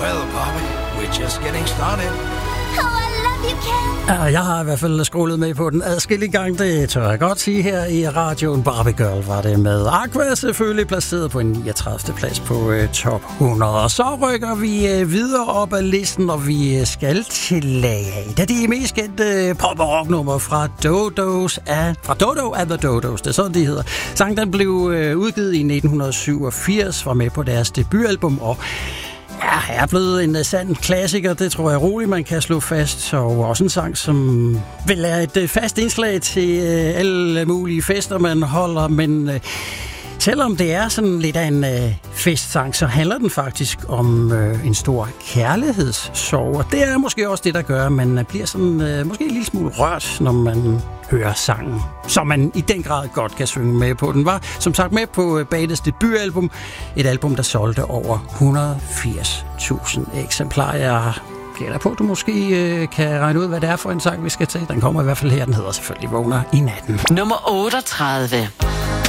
Well, Bobby, we're just getting started. Oh, I love you, Ken. Ja, jeg har i hvert fald scrollet med på den adskillige gang, det tør jeg godt sige her i radioen. Barbie Girl var det med Aqua, selvfølgelig placeret på en 39. plads på top 100. Og så rykker vi videre op ad listen, og vi skal til et af de mest kendte pop- og rocknummer fra Dodo and the Dodos. Det er sådan, de hedder. Sangen den blev udgivet i 1987, var med på deres debutalbum, og ja, er blevet en sand klassiker, det tror jeg roligt, man kan slå fast. Og også en sang, som vel er et fast indslag til alle mulige fester, man holder. Men selvom det er sådan lidt af en festsang, så handler den faktisk om en stor kærlighedssorg. Og det er måske også det, der gør, at man bliver sådan måske en lille smule rørt, når man hører sangen, som man i den grad godt kan synge med på. Den var som sagt med på bandets debutalbum, et album, der solgte over 180.000 eksemplarer. Jeg gætter på, at du måske kan regne ud, hvad det er for en sang, vi skal til. Den kommer i hvert fald her, den hedder selvfølgelig Vågner i natten. Nummer 38.